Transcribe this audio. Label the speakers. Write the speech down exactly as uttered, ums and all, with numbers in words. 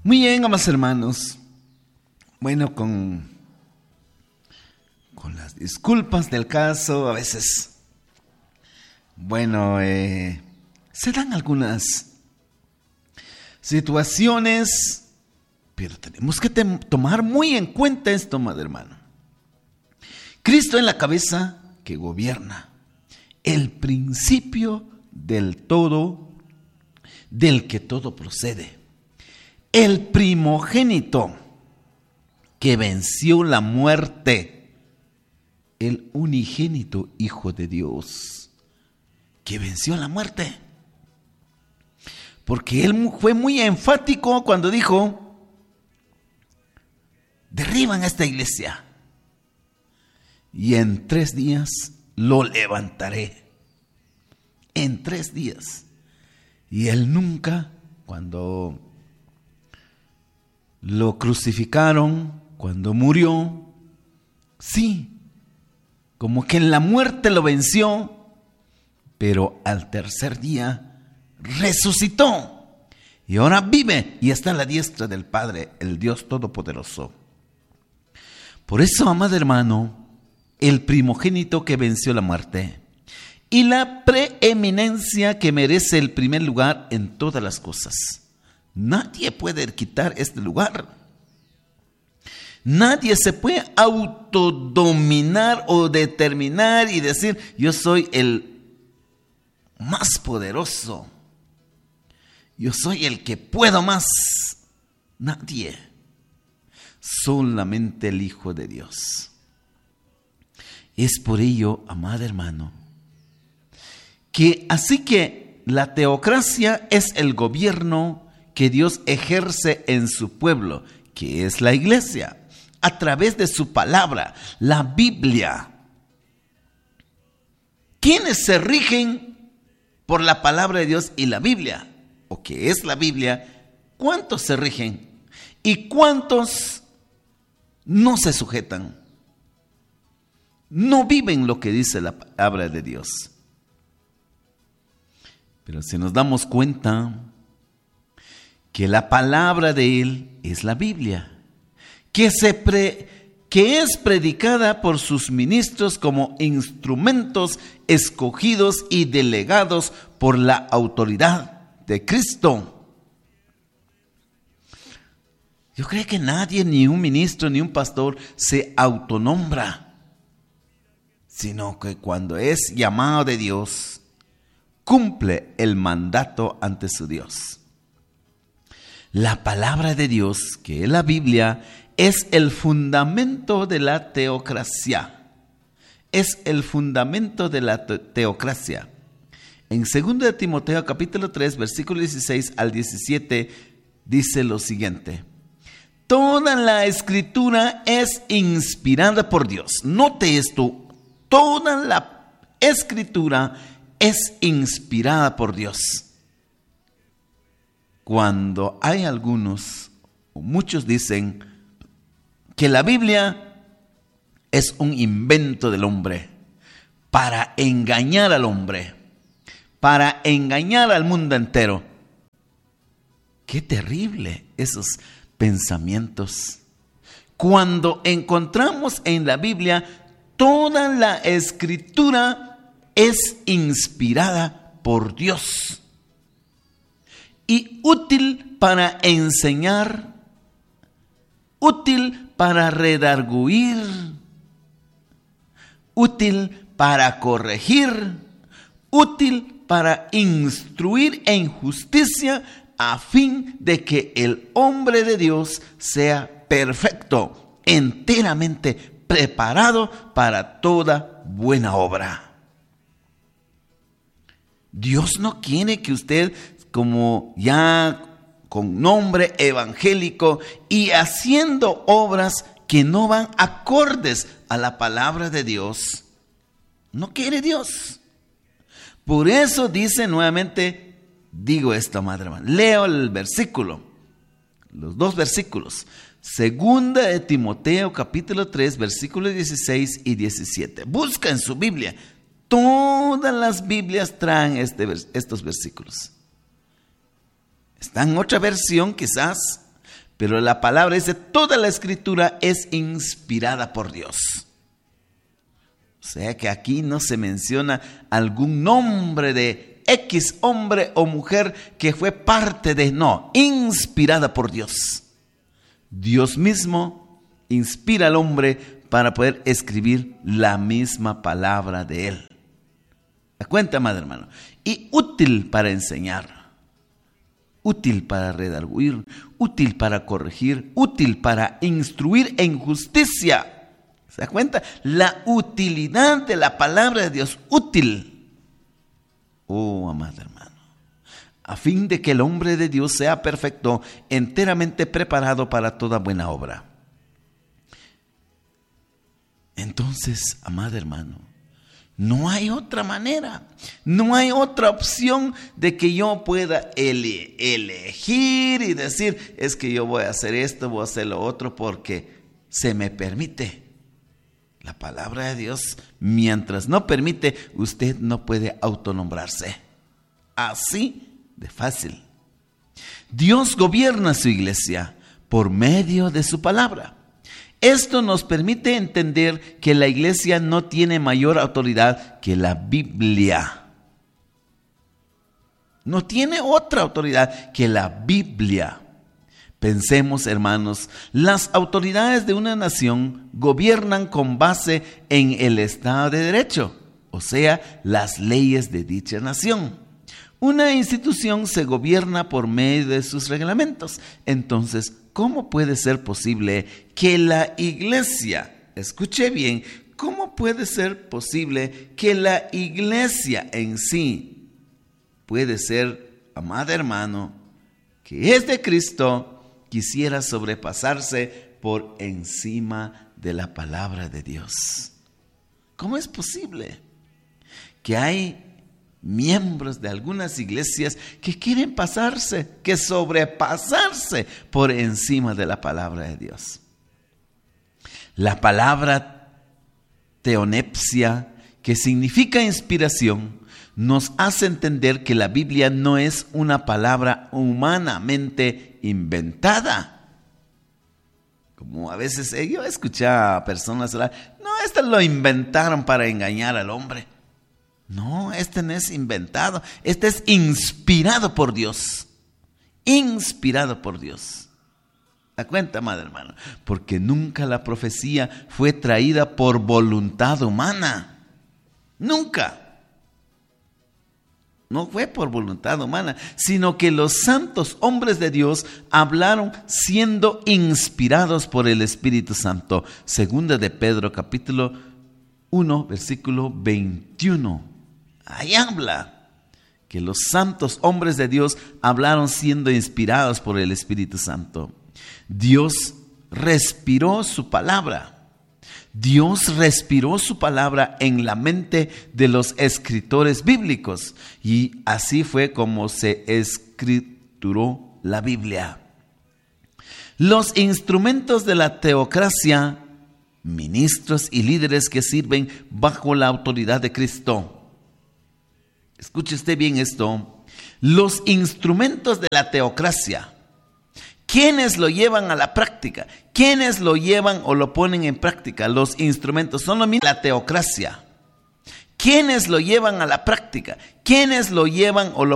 Speaker 1: Muy bien, amados hermanos. Bueno, con, con las disculpas del caso, a veces, bueno, eh, se dan algunas situaciones, pero tenemos que tem- tomar muy en cuenta esto, amado hermano. Cristo es la cabeza que gobierna, el principio del todo, del que todo procede. El primogénito que venció la muerte, el unigénito Hijo de Dios que venció la muerte. Porque él fue muy enfático cuando dijo: derriban esta iglesia y en tres días lo levantaré. En tres días. Y él nunca, cuando lo crucificaron, cuando murió, sí, como que en la muerte lo venció, pero al tercer día resucitó y ahora vive y está a la diestra del Padre, el Dios Todopoderoso. Por eso, amado hermano, el primogénito que venció la muerte y la preeminencia que merece el primer lugar en todas las cosas. Nadie puede quitar este lugar. Nadie se puede autodominar o determinar y decir: yo soy el más poderoso, yo soy el que puedo más. Nadie, solamente el Hijo de Dios. Es por ello, amado hermano, que así que la teocracia es el gobierno que Dios ejerce en su pueblo, que es la iglesia, a través de su palabra, la Biblia. ¿Quiénes se rigen por la palabra de Dios y la Biblia? ¿O qué es la Biblia? ¿Cuántos se rigen? ¿Y cuántos no se sujetan? No viven lo que dice la palabra de Dios. Pero si nos damos cuenta que la palabra de Él es la Biblia, que, se pre, que es predicada por sus ministros como instrumentos escogidos y delegados por la autoridad de Cristo. Yo creo que nadie, ni un ministro, ni un pastor, se autonombra, sino que cuando es llamado de Dios, cumple el mandato ante su Dios. La palabra de Dios, que es la Biblia, es el fundamento de la teocracia. Es el fundamento de la teocracia. En segundo de Timoteo capítulo tres, versículo dieciséis al diecisiete, dice lo siguiente: toda la escritura es inspirada por Dios. Note esto, toda la escritura es inspirada por Dios. Cuando hay algunos o muchos dicen que la Biblia es un invento del hombre para engañar al hombre, para engañar al mundo entero. Qué terrible esos pensamientos. Cuando encontramos en la Biblia toda la escritura es inspirada por Dios y útil para enseñar, útil para redarguir, útil para corregir, útil para instruir en justicia, a fin de que el hombre de Dios sea perfecto, enteramente preparado para toda buena obra. Dios no quiere que usted, como ya con nombre evangélico y haciendo obras que no van acordes a la palabra de Dios, no quiere Dios. Por eso dice nuevamente, digo esto, madre hermana, leo el versículo, los dos versículos, segunda de Timoteo capítulo tres, versículos dieciséis y diecisiete. Busca en su Biblia, todas las Biblias traen este, estos versículos. Está en otra versión quizás, Pero la palabra dice, toda la escritura es inspirada por Dios. O sea que aquí no se menciona algún nombre de X hombre o mujer que fue parte de, no, inspirada por Dios. Dios mismo inspira al hombre para poder escribir la misma palabra de él. ¿Da cuenta, madre hermano? Y útil para enseñar, útil para redarguir, útil para corregir, útil para instruir en justicia. ¿Se da cuenta? La utilidad de la palabra de Dios, útil. Oh, amado hermano, a fin de que el hombre de Dios sea perfecto, enteramente preparado para toda buena obra. Entonces, amado hermano, no hay otra manera, no hay otra opción de que yo pueda ele- elegir y decir, es que yo voy a hacer esto, voy a hacer lo otro, porque se me permite. La palabra de Dios, mientras no permite, usted no puede autonombrarse. Así de fácil. Dios gobierna su iglesia por medio de su palabra. Esto nos permite entender que la iglesia no tiene mayor autoridad que la Biblia. No tiene otra autoridad que la Biblia. Pensemos, hermanos, las autoridades de una nación gobiernan con base en el Estado de Derecho, o sea, las leyes de dicha nación. Una institución se gobierna por medio de sus reglamentos. Entonces, ¿cómo puede ser posible que la iglesia, escuche bien, cómo puede ser posible que la iglesia en sí puede ser, amado hermano, que es de Cristo, quisiera sobrepasarse por encima de la palabra de Dios? ¿Cómo es posible que hay miembros de algunas iglesias que quieren pasarse, que sobrepasarse por encima de la palabra de Dios? La palabra teonepsia, que significa inspiración, nos hace entender que la Biblia no es una palabra humanamente inventada. Como a veces eh, yo escuché a personas hablar, no, esto lo inventaron para engañar al hombre. No, este no es inventado, este es inspirado por Dios. Inspirado por Dios. ¿Da cuenta, madre hermano? Porque nunca la profecía fue traída por voluntad humana. Nunca. No fue por voluntad humana, sino que los santos hombres de Dios hablaron siendo inspirados por el Espíritu Santo. Segunda de Pedro, capítulo uno, versículo veintiuno. Ahí habla que los santos hombres de Dios hablaron siendo inspirados por el Espíritu Santo. Dios respiró su palabra. Dios respiró su palabra en la mente de los escritores bíblicos, y así fue como se escrituró la Biblia. Los instrumentos de la teocracia, ministros y líderes que sirven bajo la autoridad de Cristo. Escuche usted bien esto. Los instrumentos de la teocracia, ¿quiénes lo llevan a la práctica? ¿Quiénes lo llevan o lo ponen en práctica? Los instrumentos son lo mismo, la teocracia. ¿Quiénes lo llevan a la práctica? ¿Quiénes lo llevan o lo